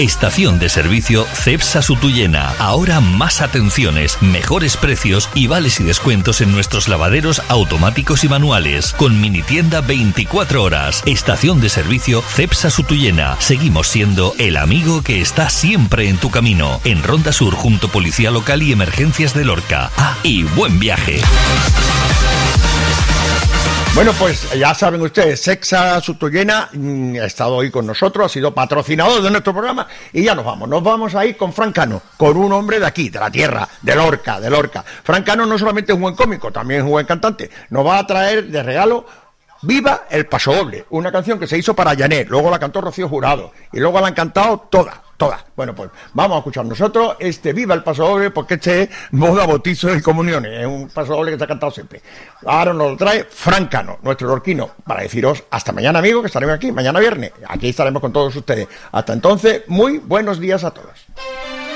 Estación de servicio Cepsa Sutuyena. Ahora más atenciones, mejores precios y vales y descuentos en nuestros lavaderos automáticos y manuales. Con mini tienda 24 horas. Estación de servicio Cepsa Sutuyena. Seguimos siendo el amigo que está siempre en tu camino. En Ronda Sur, junto Policía Local y Emergencias de Lorca. Y buen viaje. Bueno, pues ya saben ustedes, Cepsa Sutuyena ha estado hoy con nosotros, ha sido patrocinador de nuestro programa y ya nos vamos a ir con Fran Cano, con un hombre de aquí, de la tierra, de Lorca. Fran Cano no solamente es un buen cómico, también es un buen cantante, nos va a traer de regalo Viva el Pasodoble, una canción que se hizo para Janet, luego la cantó Rocío Jurado y luego la han cantado todas. Bueno, pues vamos a escuchar nosotros Viva el Pasodoble, porque este es boda, bautizo y comuniones, es un pasodoble que se ha cantado siempre. Ahora nos lo trae Fran Cano, nuestro lorquino, para deciros hasta mañana, amigos, que estaremos aquí, mañana viernes, aquí estaremos con todos ustedes. Hasta entonces, muy buenos días a todos.